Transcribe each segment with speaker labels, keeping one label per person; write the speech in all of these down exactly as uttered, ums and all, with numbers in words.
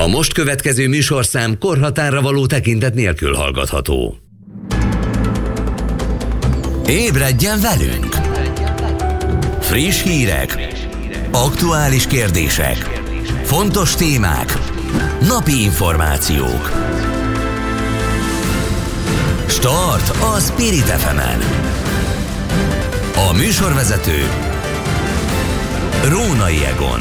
Speaker 1: A most következő műsorszám korhatárra való tekintet nélkül hallgatható. Ébredjen velünk! Friss hírek, aktuális kérdések, fontos témák, napi információk. Start a Spirit ef emen. A műsorvezető Rónai Egon.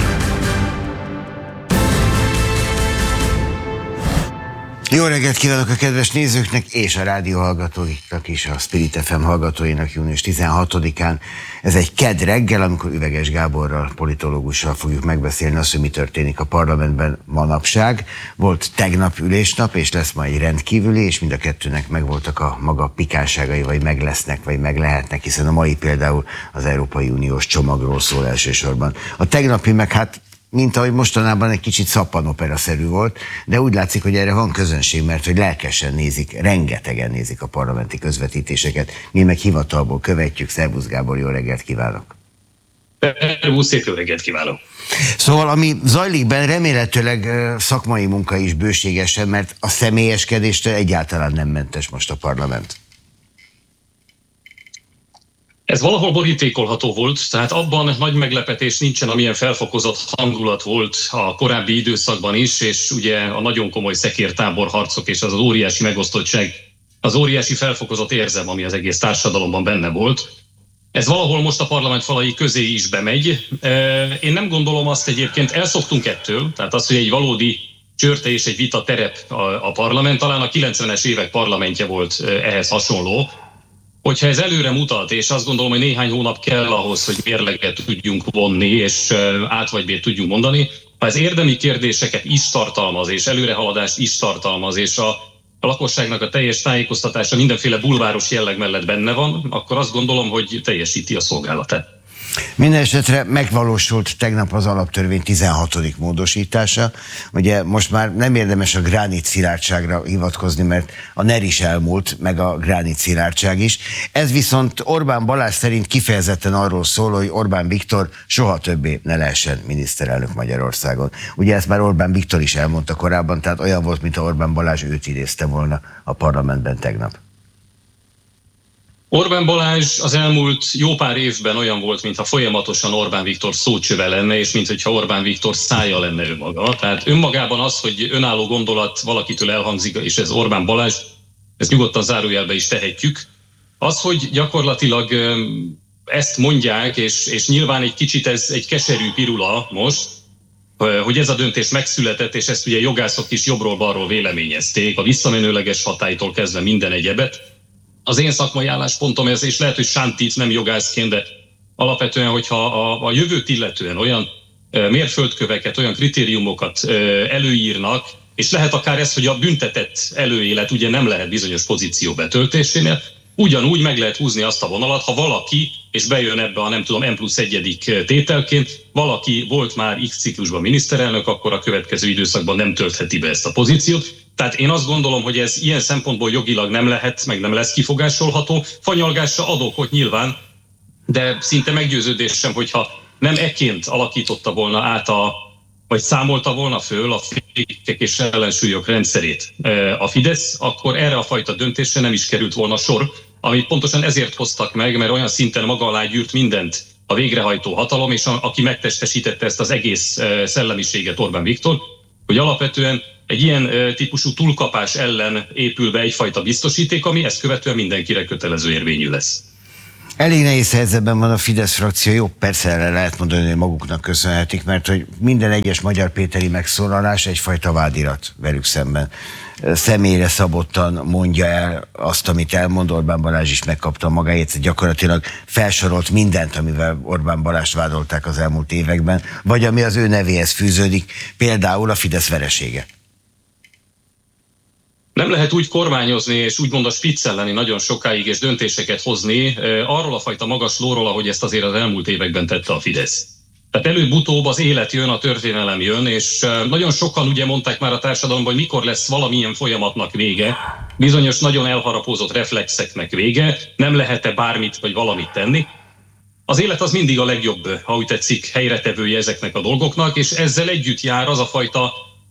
Speaker 2: Jó reggelt kívánok a kedves nézőknek és a rádió hallgatóiknak is, a Spirit ef em hallgatóinak június tizenhatodikán. Ez egy kedd reggel, amikor Üveges Gáborral, politológussal fogjuk megbeszélni azt, hogy mi történik a parlamentben manapság. Volt tegnap ülésnap, és lesz ma egy rendkívüli, és mind a kettőnek megvoltak a maga pikánságai, vagy meg lesznek, vagy meg lehetnek, hiszen a mai például az Európai Uniós csomagról szól elsősorban. A tegnapi meg hát mint ahogy mostanában egy kicsit szappanopera-szerű volt, de úgy látszik, hogy erre van közönség, mert hogy lelkesen nézik, rengetegen nézik a parlamenti közvetítéseket. Mi meg hivatalból követjük. Szervusz Gábor, jó reggelt kívánok!
Speaker 3: Szervusz, szép jó reggelt kívánok!
Speaker 2: Szóval ami zajlik benne, remélhetőleg szakmai munka is bőségesen, mert a személyeskedéstől egyáltalán nem mentes most a parlament.
Speaker 3: Ez valahol borítékolható volt, tehát abban nagy meglepetés nincsen, amilyen felfokozott hangulat volt a korábbi időszakban is, és ugye a nagyon komoly szekértábor harcok és az, az óriási megosztottság, az óriási felfokozott érzem, ami az egész társadalomban benne volt. Ez valahol most a parlament falai közé is bemegy. Én nem gondolom azt egyébként, elszoktunk ettől, tehát az, hogy egy valódi csörte és egy vita terep a, a parlament, talán a kilencvenes évek parlamentje volt ehhez hasonló. Hogyha ez előre mutat, és azt gondolom, hogy néhány hónap kell ahhoz, hogy mérleget tudjunk vonni, és át vagy bét tudjunk mondani, ha ez érdemi kérdéseket is tartalmaz, és előrehaladást is tartalmaz, és a, a lakosságnak a teljes tájékoztatása mindenféle bulváros jelleg mellett benne van, akkor azt gondolom, hogy teljesíti a szolgálatát.
Speaker 2: Minden esetre megvalósult tegnap az alaptörvény tizenhatodik módosítása. Ugye most már nem érdemes a gránit szilárdságra hivatkozni, mert a NER is elmúlt, meg a gránit szilárdság is. Ez viszont Orbán Balázs szerint kifejezetten arról szól, hogy Orbán Viktor soha többé ne lehessen miniszterelnök Magyarországon. Ugye ezt már Orbán Viktor is elmondta korábban, tehát olyan volt, mint Orbán Balázs őt idézte volna a parlamentben tegnap.
Speaker 3: Orbán Balázs az elmúlt jó pár évben olyan volt, mintha folyamatosan Orbán Viktor szócsöve lenne, és mintha Orbán Viktor szája lenne ő maga. Tehát önmagában az, hogy önálló gondolat valakitől elhangzik, és ez Orbán Balázs, ezt nyugodtan zárójelbe is tehetjük. Az, hogy gyakorlatilag ezt mondják, és, és nyilván egy kicsit ez egy keserű pirula most, hogy ez a döntés megszületett, és ezt ugye jogászok is jobbról-balról véleményezték, a visszamenőleges hatálytól kezdve minden egyebet. Az én szakmai álláspontom ez, és lehet, hogy sántít nem jogászként, de alapvetően, hogyha a, a jövőt illetően olyan e, mérföldköveket, olyan kritériumokat e, előírnak, és lehet akár ez, hogy a büntetett előélet ugye nem lehet bizonyos pozíció betöltésénél, ugyanúgy meg lehet húzni azt a vonalat, ha valaki, és bejön ebbe a nem tudom, M plusz egyedik tételként, valaki volt már X ciklusban miniszterelnök, akkor a következő időszakban nem töltheti be ezt a pozíciót. Tehát én azt gondolom, hogy ez ilyen szempontból jogilag nem lehet, meg nem lesz kifogásolható. Fanyalgásra adok, hogy nyilván, de szinte meggyőződésem, hogyha nem ekként alakította volna át a, vagy számolta volna föl a fékek és ellensúlyok rendszerét a Fidesz, akkor erre a fajta döntésre nem is került volna sor, amit pontosan ezért hoztak meg, mert olyan szinten maga alá gyűrt mindent a végrehajtó hatalom, és a, aki megtestesítette ezt az egész szellemiséget, Orbán Viktor, hogy alapvetően egy ilyen típusú túlkapás ellen épül be egyfajta biztosíték, ami ezt követően mindenkire kötelező érvényű lesz.
Speaker 2: Elég nehéz helyzetben van a Fidesz frakció, jó, persze erre lehet mondani, hogy maguknak köszönhetik, mert hogy minden egyes Magyar Péteri megszólalás egyfajta vádirat velük szemben. Személyre szabottan mondja el azt, amit elmond. Orbán Balázs is megkapta magáét, gyakorlatilag felsorolt mindent, amivel Orbán Balázst vádolták az elmúlt években, vagy ami az ő nevéhez fűződik, például a Fidesz veresége.
Speaker 3: Nem lehet úgy kormányozni és úgymond a spiccen lenni nagyon sokáig és döntéseket hozni arról a fajta magas lóról, ahogy ezt azért az elmúlt években tette a Fidesz. Tehát előbb-utóbb az élet jön, a történelem jön, és nagyon sokan ugye mondták már a társadalomban, hogy mikor lesz valamilyen folyamatnak vége, bizonyos nagyon elharapózott reflexeknek vége, nem lehet-e bármit vagy valamit tenni. Az élet az mindig a legjobb, ha úgy tetszik, helyretevője ezeknek a dolgoknak, és ezzel együtt jár az a fajta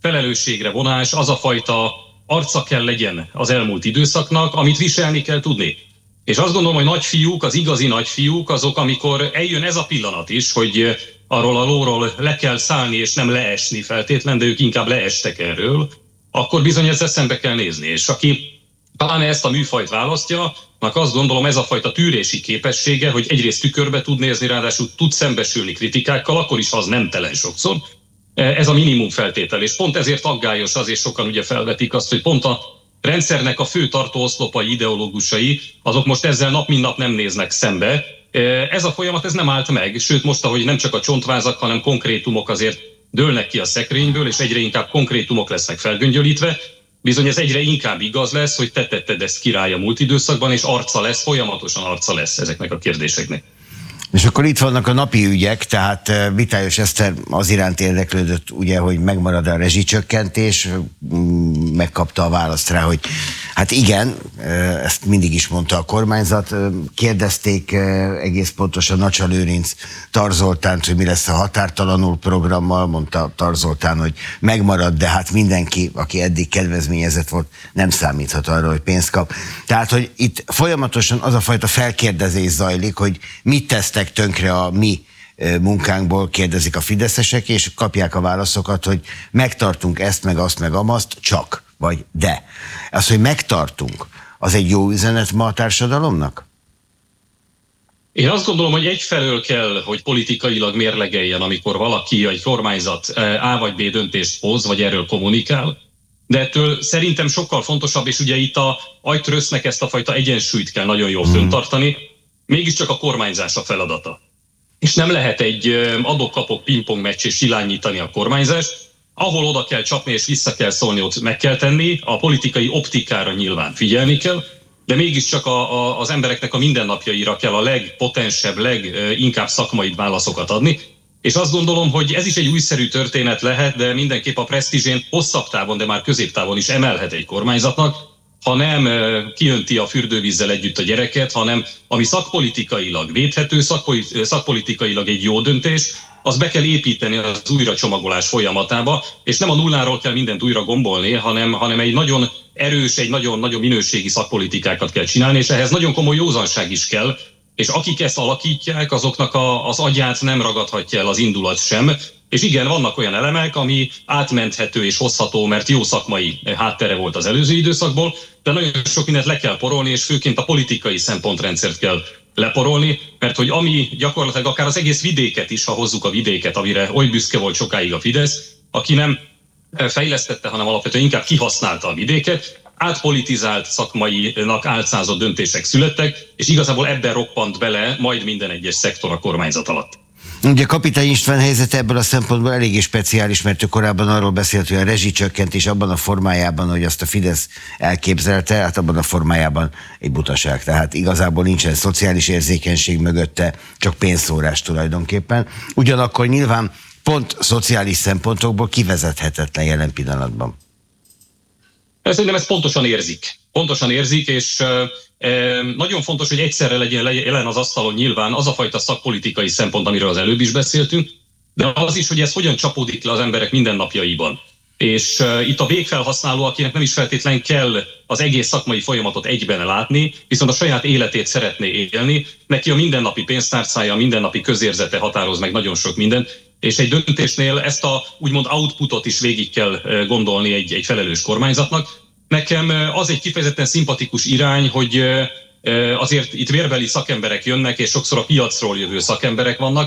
Speaker 3: felelősségre vonás, az a fajta arca kell legyen az elmúlt időszaknak, amit viselni kell tudni. És azt gondolom, hogy nagyfiúk, az igazi nagyfiúk azok, amikor eljön ez a pillanat is, hogy arról a lóról le kell szállni és nem leesni feltétlen, de ők inkább leestek erről, akkor bizony ezt eszembe kell nézni. És aki pláne ezt a műfajt választja, annak azt gondolom ez a fajta tűrési képessége, hogy egyrészt tükörbe tud nézni, ráadásul tud szembesülni kritikákkal, akkor is az nem telen sokszor. Ez a minimum feltétel, és pont ezért aggályos az, és sokan ugye felvetik azt, hogy pont a rendszernek a fő tartóoszlopai, ideológusai, azok most ezzel nap mint nap nem néznek szembe. Ez a folyamat ez nem állt meg, sőt most, ahogy nem csak a csontvázak, hanem konkrétumok azért dőlnek ki a szekrényből, és egyre inkább konkrétumok lesznek felgöngyölítve, bizony ez egyre inkább igaz lesz, hogy te tetted ezt király a múlt időszakban, és arca lesz, folyamatosan arca lesz ezeknek a kérdéseknek.
Speaker 2: És akkor itt vannak a napi ügyek, tehát Vitályos Eszter az iránt érdeklődött, ugye, hogy megmarad a rezsicsökkentés, megkapta a választ rá, hogy hát igen, ezt mindig is mondta a kormányzat. Kérdezték egész pontosan Nacsa Lőrinc Tar Zoltánt, hogy mi lesz a határtalanul programmal, mondta Tar Zoltán, hogy megmarad, de hát mindenki, aki eddig kedvezményezett volt, nem számíthat arra, hogy pénzt kap. Tehát, hogy itt folyamatosan az a fajta felkérdezés zajlik, hogy mit tesztek tönkre a mi munkánkból, kérdezik a fideszesek, és kapják a válaszokat, hogy megtartunk ezt, meg azt, meg amazt, csak, vagy de. Az, hogy megtartunk, az egy jó üzenet ma a társadalomnak?
Speaker 3: Én azt gondolom, hogy egyfelől kell, hogy politikailag mérlegeljen, amikor valaki, egy kormányzat A vagy B döntést hoz, vagy erről kommunikál, de ettől szerintem sokkal fontosabb, és ugye itt a agytrösznek ezt a fajta egyensúlyt kell nagyon jól föntartani, mégiscsak a kormányzás a feladata. És nem lehet egy adok-kapok pingpong meccs és silányítani a kormányzást, ahol oda kell csapni és vissza kell szólni, ott meg kell tenni, a politikai optikára nyilván figyelni kell, de mégiscsak a, a, az embereknek a mindennapjaira kell a legpotensebb, leginkább szakmai válaszokat adni. És azt gondolom, hogy ez is egy újszerű történet lehet, de mindenképp a presztízsén hosszabb távon, de már középtávon is emelhet egy kormányzatnak, ha nem kiönti a fürdővízzel együtt a gyereket, hanem ami szakpolitikailag védhető, szakpolitikailag egy jó döntés, az be kell építeni az újracsomagolás folyamatába, és nem a nulláról kell mindent újra gombolni, hanem, hanem egy nagyon erős, egy nagyon-nagyon minőségi szakpolitikákat kell csinálni, és ehhez nagyon komoly józanság is kell, és akik ezt alakítják, azoknak a, az agyát nem ragadhatja el az indulat sem. És igen, vannak olyan elemek, ami átmenthető és hozható, mert jó szakmai háttere volt az előző időszakból, de nagyon sok mindent le kell porolni, és főként a politikai szempontrendszert kell leporolni, mert hogy ami gyakorlatilag akár az egész vidéket is, ha hozzuk a vidéket, amire oly büszke volt sokáig a Fidesz, aki nem fejlesztette, hanem alapvetően inkább kihasználta a vidéket, átpolitizált szakmainak álcázott döntések születtek, és igazából ebben roppant bele majd minden egyes szektor a kormányzat alatt.
Speaker 2: Ugye Kapitány István helyzete ebből a szempontból eléggé speciális, mert ő korábban arról beszélt, hogy a rezsicsökkentés abban a formájában, hogy azt a Fidesz elképzelte, hát abban a formájában egy butaság. Tehát igazából nincsen szociális érzékenység mögötte, csak pénzszórás tulajdonképpen. Ugyanakkor nyilván pont szociális szempontokból kivezethetetlen jelen pillanatban.
Speaker 3: Szerintem ezt pontosan érzik. Pontosan érzik, és e, nagyon fontos, hogy egyszerre legyen jelen az asztalon nyilván az a fajta szakpolitikai szempont, amiről az előbb is beszéltünk, de az is, hogy ez hogyan csapódik le az emberek mindennapjaiban. És e, itt a végfelhasználó, akinek nem is feltétlen kell az egész szakmai folyamatot egyben látni, viszont a saját életét szeretné élni, neki a mindennapi pénztárcája, a mindennapi közérzete határoz meg nagyon sok mindent, és egy döntésnél ezt a úgymond outputot is végig kell gondolni egy, egy felelős kormányzatnak. Nekem az egy kifejezetten szimpatikus irány, hogy azért itt vérbeli szakemberek jönnek, és sokszor a piacról jövő szakemberek vannak,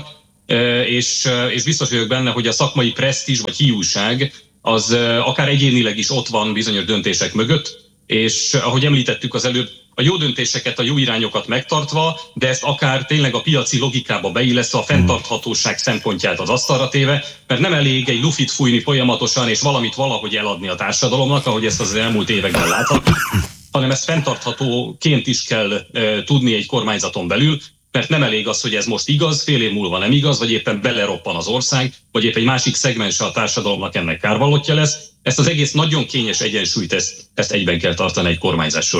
Speaker 3: és, és biztos vagyok benne, hogy a szakmai presztízs vagy hiúság az akár egyénileg is ott van bizonyos döntések mögött, és ahogy említettük az előbb, a jó döntéseket, a jó irányokat megtartva, de ezt akár tényleg a piaci logikába beillesztve, a fenntarthatóság szempontját az asztalra téve, mert nem elég egy lufit fújni folyamatosan és valamit valahogy eladni a társadalomnak, ahogy ezt az elmúlt években láthatjuk, hanem ezt fenntarthatóként is kell e, tudni egy kormányzaton belül, mert nem elég az, hogy ez most igaz, fél év múlva nem igaz, vagy éppen beleroppan az ország, vagy épp egy másik szegmense a társadalomnak ennek kárvallottja lesz. Ezt az egész nagyon kényes egyensúlyt, ezt, ezt egyben kell tartani egy kormányzás során.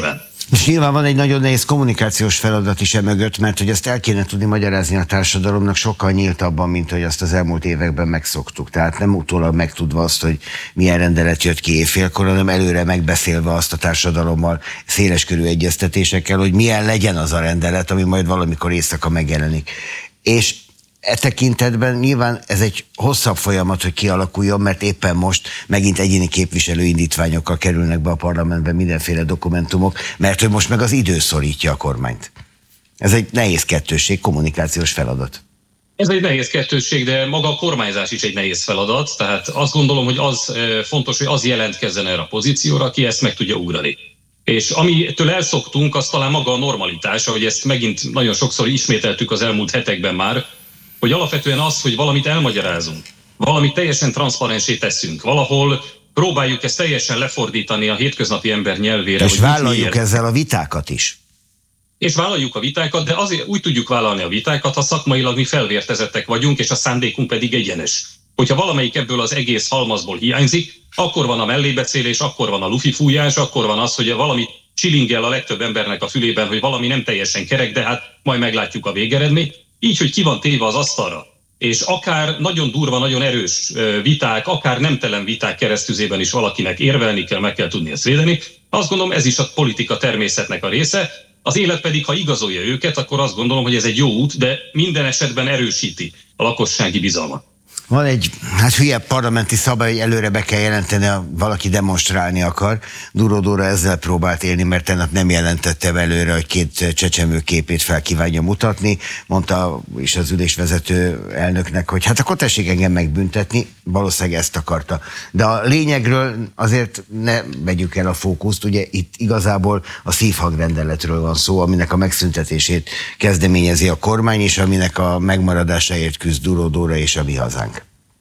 Speaker 2: És nyilván van egy nagyon nehéz kommunikációs feladat is emögött, mert hogy ezt el kéne tudni magyarázni a társadalomnak sokkal nyíltabban, mint hogy azt az elmúlt években megszoktuk. Tehát nem utólag megtudva azt, hogy milyen rendelet jött ki évfélkor, hanem előre megbeszélve azt a társadalommal, széleskörű egyeztetésekkel, hogy milyen legyen az a rendelet, ami majd valamikor éjszaka megjelenik. És e tekintetben nyilván ez egy hosszabb folyamat, hogy kialakuljon, mert éppen most megint egyéni képviselőindítványokkal kerülnek be a parlamentbe mindenféle dokumentumok, mert hogy most meg az idő szorítja a kormányt. Ez egy nehéz kettősség, kommunikációs feladat.
Speaker 3: Ez egy nehéz kettősség, de maga a kormányzás is egy nehéz feladat, tehát azt gondolom, hogy az fontos, hogy az jelentkezzen erre a pozícióra, aki ezt meg tudja ugrani. És amitől elszoktunk, az talán maga a normalitás, ahogy ezt megint nagyon sokszor ismételtük az elmúlt hetekben már, hogy alapvetően az, hogy valamit elmagyarázunk, valamit teljesen transzparensé teszünk, valahol próbáljuk ezt teljesen lefordítani a hétköznapi ember nyelvére.
Speaker 2: És vállaljuk ezzel a vitákat is.
Speaker 3: És vállaljuk a vitákat, de azért úgy tudjuk vállalni a vitákat, ha szakmailag mi felvértezettek vagyunk, és a szándékunk pedig egyenes. Hogyha valamelyik ebből az egész halmazból hiányzik, akkor van a mellébeszélés, akkor van a lufifújás, akkor van az, hogy valami csilingel a legtöbb embernek a fülében, hogy valami nem teljesen kerek, de hát majd meglátjuk a végeredményt. Így, hogy ki van téve az asztalra, és akár nagyon durva, nagyon erős viták, akár nemtelen viták keresztüzében is valakinek érvelni kell, meg kell tudni ezt védeni. Azt gondolom, ez is a politika természetnek a része. Az élet pedig, ha igazolja őket, akkor azt gondolom, hogy ez egy jó út, de minden esetben erősíti a lakossági bizalmat.
Speaker 2: Van egy, hát hülye parlamenti szabály, hogy előre be kell jelenteni, ha valaki demonstrálni akar. Duró Dóra ezzel próbált élni, mert tegnap nem jelentette előre, hogy két csecsemő képét fel kívánja mutatni. Mondta is az ülésvezető elnöknek, hogy hát akkor tessék engem megbüntetni. Valószínűleg ezt akarta. De a lényegről azért ne vegyük el a fókuszt. Ugye itt igazából a szívhangrendeletről van szó, aminek a megszüntetését kezdeményezi a kormány, és aminek a megmaradásáért küzd Duró Dóra és a Mi Hazánk.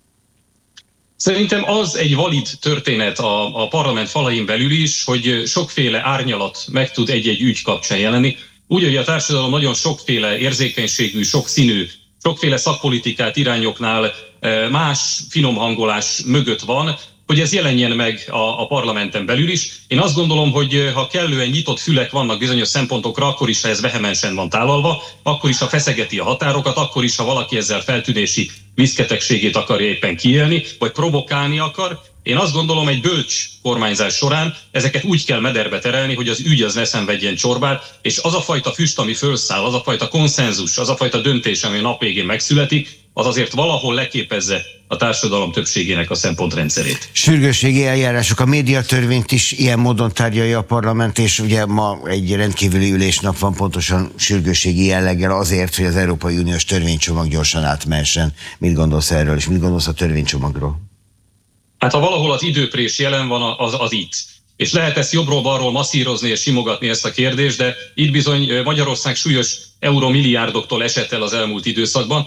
Speaker 3: Szerintem az egy valid történet a, a parlament falain belül is, hogy sokféle árnyalat meg tud egy-egy ügy kapcsán jelenni. Úgy, hogy a társadalom nagyon sokféle érzékenységű, sokszínű, sokféle szakpolitikát irányoknál más finom hangolás mögött van, hogy ez jelenjen meg a, a parlamenten belül is. Én azt gondolom, hogy ha kellően nyitott fülek vannak bizonyos szempontokra, akkor is, ha ez vehemensen van tálalva, akkor is, ha feszegeti a határokat, akkor is, ha valaki ezzel feltűnési viszketegségét akarja éppen kiélni, vagy provokálni akar. Én azt gondolom, egy bölcs kormányzás során ezeket úgy kell mederbe terelni, hogy az ügy az ne szenvedjen csorbát, és az a fajta füst, ami fölszáll, az a fajta konszenzus, az a fajta döntés, ami a nap végén megszületik, az azért valahol leképezze a társadalom többségének a szempontrendszerét.
Speaker 2: Sürgősségi eljárások, a médiatörvényt is ilyen módon tárgyalja a parlament, és ugye ma egy rendkívüli ülésnap van pontosan sürgősségi jelleggel azért, hogy az Európai Uniós törvénycsomag gyorsan átmehessen. Mit gondolsz erről, és mit gondolsz a törvénycsomagról?
Speaker 3: Hát ha valahol az időprés jelen van, az, az itt. És lehet ezt jobbról-balról masszírozni és simogatni ezt a kérdést, de itt bizony Magyarország súlyos euromilliárdoktól esett el az elmúlt időszakban,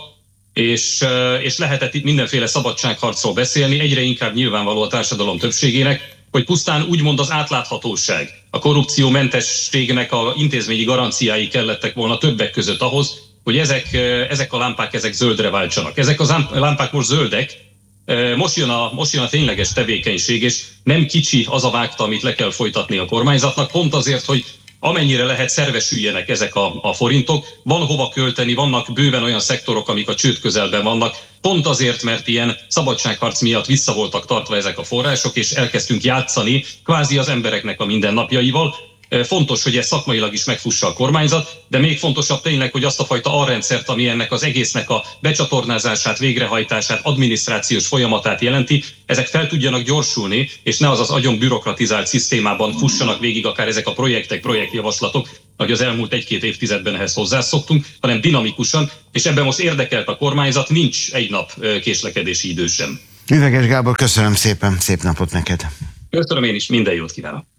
Speaker 3: és, és lehetett itt mindenféle szabadságharcról beszélni, egyre inkább nyilvánvaló a társadalom többségének, hogy pusztán úgymond az átláthatóság, a korrupciómentességnek a intézményi garanciái kellettek volna többek között ahhoz, hogy ezek, ezek a lámpák ezek zöldre váltsanak. Ezek a lámpák most zöldek, most jön, a, most jön a tényleges tevékenység, és nem kicsi az a vágta, amit le kell folytatni a kormányzatnak, pont azért, hogy amennyire lehet szervesüljenek ezek a, a forintok, van hova költeni, vannak bőven olyan szektorok, amik a csőd közelben vannak, pont azért, mert ilyen szabadságharc miatt vissza voltak tartva ezek a források, és elkezdtünk játszani kvázi az embereknek a mindennapjaival. Fontos, hogy ez szakmailag is megfussa a kormányzat, de még fontosabb tényleg, hogy azt a fajta arrendszert, ami ennek az egésznek a becsatornázását, végrehajtását, adminisztrációs folyamatát jelenti, ezek fel tudjanak gyorsulni, és ne az az agyon bürokratizált szisztémában fussanak végig akár ezek a projektek, projektjavaslatok, ahogy az elmúlt egy-két évtizedben ehhez hozzászoktunk, hanem dinamikusan, és ebben most érdekelt a kormányzat, nincs egy nap késlekedési idő sem.
Speaker 2: Üveges Gábor, köszönöm szépen, szép napot neked!
Speaker 3: Köszönöm én is, minden jót kívánok!